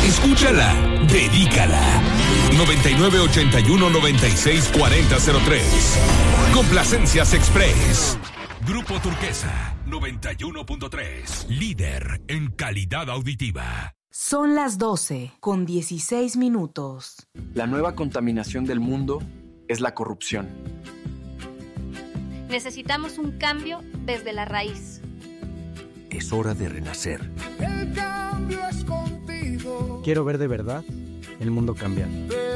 Escúchala, dedícala. 9981-964003. Complacencias Express. Grupo Turquesa 91.3. Líder en calidad auditiva. Son las 12:16. La nueva contaminación del mundo es la corrupción. Necesitamos un cambio desde la raíz. Es hora de renacer. El cambio es contigo. Quiero ver de verdad el mundo cambiar.